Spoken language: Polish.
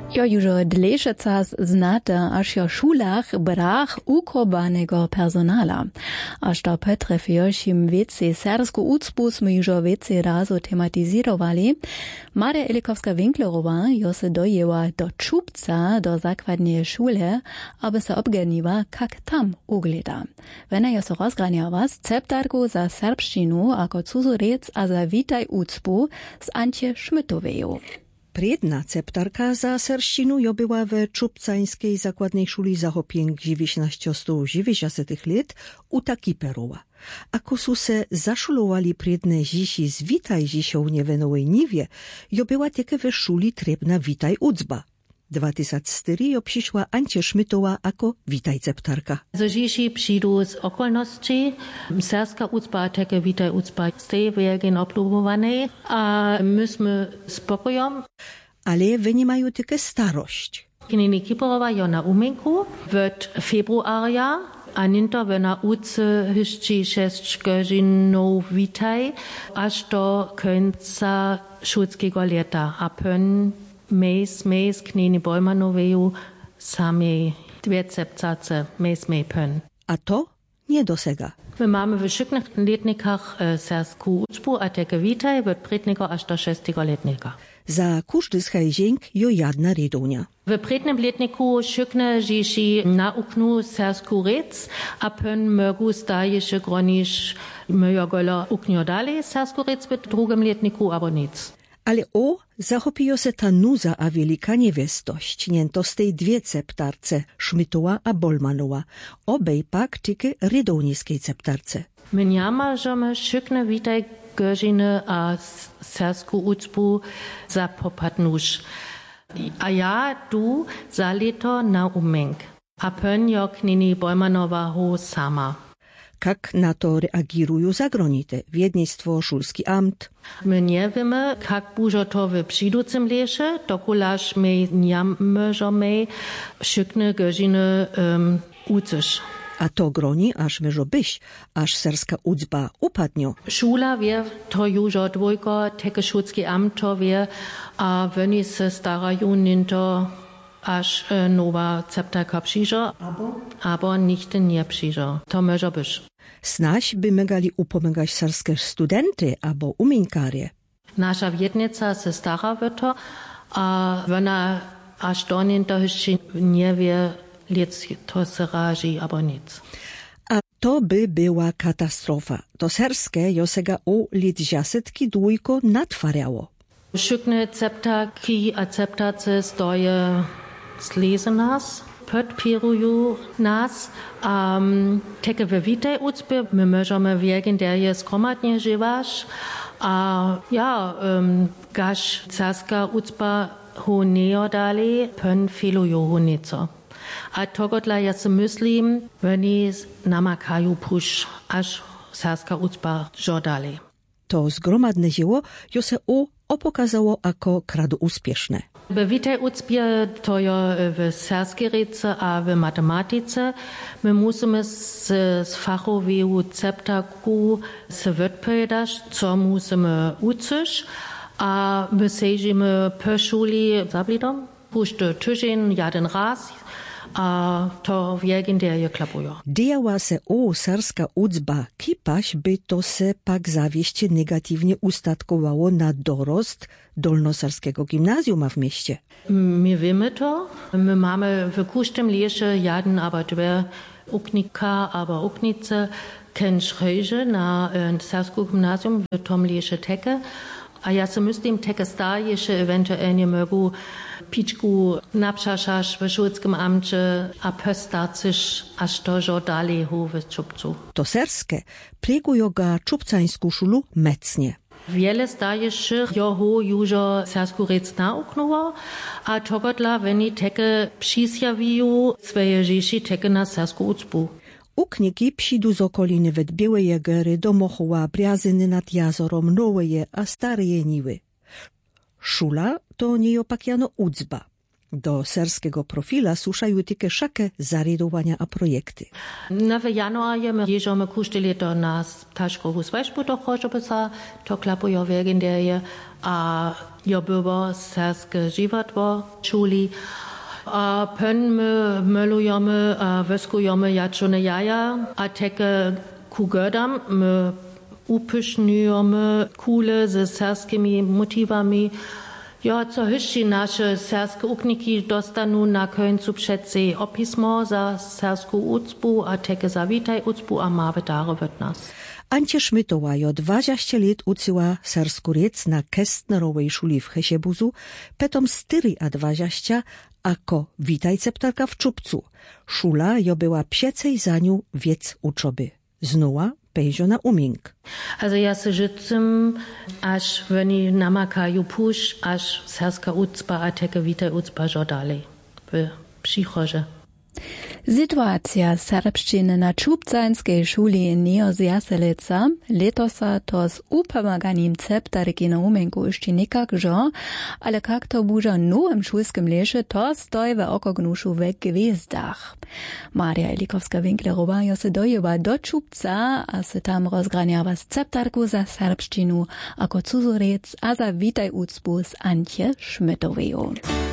Jo już dlejszy czas znate, aż jo szulach brak ukobanego personala. Aż to potrafiłsim więcej sersku ucpu sme już więcej razu tematizirowali. Mare Elikowska-Winklerowa jo se dojęła do czubca, do zakładnej szule, aby se obganiła, jak tam ugleda. Wena jo se rozgraniała z ceptarku za serbszczynu, ako cuzurec a za witaj ucpu z Antje Szmytoweju. Priedna ceptarka za serszczynu jo była we czubcańskiej zakładnej szuli zahopięk 1990 lat u Takiperowa. Ako su se zaszulowali priedne zisi z witaj zisią niewenowej niwie, jo była tylko we szuli trebna witaj ucba. 2004 jo przyszła Antje Szmytowa jako witaj ceptarka. Z zisi przyjdą z okolności. Serska ucba, takie witaj ucba, stej wegen oplubowane, a myśmy spokojom. Ale wy nie mają tylko starość. Kinini Kiperowa jo na umenku, w februaria, a ninto w na uce hyszczy 6 godzinów witaj, aż do końca szulskiego lata, a pön mes knini Bojmanoweju sami dwie cepcace mes pön. A to nie dosega. My mamy w szyknych letnikach sersku ucpu, a teke witaj w predniku aż do 6 letnika. Za każdy schajzienk jo jedna redownia. W prednym letniku szykne dzieci nauknu sersku rec, a pön mögu staješe groniš möjogola uknio dalej sersku rec w drugim letniku, aber nic. Ale zachopiło se ta nuza a wielika niewestość, niento z tej dwie ceptarce, Szmytowa a Bolmanowa, obej pak tyke redowniskiej ceptarce. My nie możemy szykne witaj godziny a sersku ucpu zapopadnusz. A ja tu za leto na umenk. A pön jo knini Bolmanowa ho sama. Jak na to reagirują zagronite, wiednictwo, szulski amt? My nie wiemy, jak bużo to w przyjducym lesie, dokulaż my nie możemy szykne godziny uczyć. A to groni, aż może być, aż serska ucba upadnie. Szula wie to już dwójko, takie szulskie amt to wie, a oni se starają ninto, aż nowa ceptarka przyjdzie, aber nigdy nie przyjdzie. To może być. Snaś by megali upomagać serskie studenty albo umienkarie. Nasza wiednica se stara w to, a ona aż do ninto jeszcze nie wie, liec to se razi, aber nic. A to by była katastrofa. To serskie josega o lit dziasetki dwójko natwariało. Szykne ceptarki a ceptace stoje sleze nas, podpirują nas, a teke we witaj ucpy, my możemy wiegen, der je skromadnie żywasz, a ja, gaš carska ucpa ho neo dalej, pön filują ho nieco. A togodla ja se myslím, oni namakają pusz, aż carska ucpa żo dalej. To zgromadne dzieło jo se opokazało jako kradu uspieszne. W witaj ucpie to jo w serskiej rece a w matematyce. My musimy z fachowej ceptarku se wypowiadać, co musimy uczyć, a my sejdziemy po szuli zablidom, puszczę tydzień, jeden raz, a to wiegin der je klapują. Działa se serska ucba, kipaś by to se pak zawieście negatywnie ustatkowało na dorost dolnoserskiego gimnazjuma w mieście. My wiemy to. My mamy w każdym lesie jeden, aber dwie uknika, aber uknice, ken schreiże na sersku gimnazjum w tom lesie teke. A ja se myslím, teke staješe eventualnie mogu pičku napšašaš v šulskim amče a postarciš, až to žo dalej ho v čupcu. To serskie priegujo ga čupcańsku szulu mecnie. Wiele staješe jo ho južo sersku rec nauknuło, a togodla veni teke přisjaviju svoje žiši teke na sersku ucpu. Ukniki przyjdą z okoliny wed Białej Jegery, do Mochoła, Bryazyny nad Jazorom, Noweje a Stareje Niwy. Szula to niejopakiano ucba. Do serskiego profila suszają tylko wszakie zarjadowania a projekty. W januarze my jeżdżamy każde lato na Taschkowu Zweispur do Chorzobysa, to klapują wegendeje, a ja było serskie żywotwo szuli. A pön my mylujemy, wyskujemy jaczone jaja, a takie kugerdam my upyszňujemy kule ze serskimi motywami. Ja, co hyšći naše serske ukniki dostanu na końcu předsej opismo za sersku ucpu a teke za witaj ucpu a mawe dare od nas. Antje Schmidtowa jo 20 lat uczyła sersku rec na Kestnerowej szuli w Hesiebuzu, potom 24 ako witajceptarka w Czubcu. Szula jo była piecej za nią wiec uczoby. Znowa pejžo na uming. Also ja se žicim, až veni namakaju puš, až serska ucpa a teke witaj ucpa žodali v přichože. Sytuacja serbszczyny na Czubcańskiej szuli Neozjaselica letosa to z upomaganím ceptarki na umenku jeszcze nikakże, ale jak to buża nowym szulskim lesie, to stoi w okognuszu w gwizdach. Maria Elikowska-Winklerowa jo se dojeba do Czubca, a se tam rozgraniava z ceptarku za serbszczynu, ako cuzorec a za witaj ucpu z Antje Schmidtowej.